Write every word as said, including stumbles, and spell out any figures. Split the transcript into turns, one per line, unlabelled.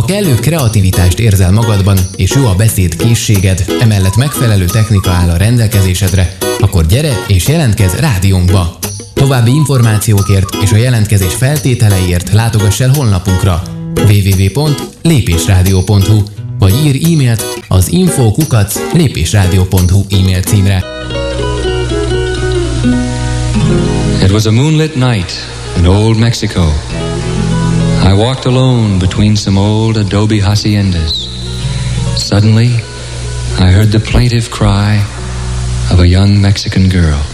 Ha kellő kreativitást érzel magadban, és jó a beszéd készséged, emellett megfelelő technika áll a rendelkezésedre, akkor gyere és jelentkezz rádiónkba! További információkért és a jelentkezés feltételeiért látogass el honlapunkra double-u double-u double-u pont lépésrádió pont hu vagy ír e-mailt az info kukac lépésrádió pont hu e-mail címre.
It was a moonlit night in old Mexico. I walked alone between some old adobe haciendas. Suddenly, I heard the plaintive cry of a young Mexican girl.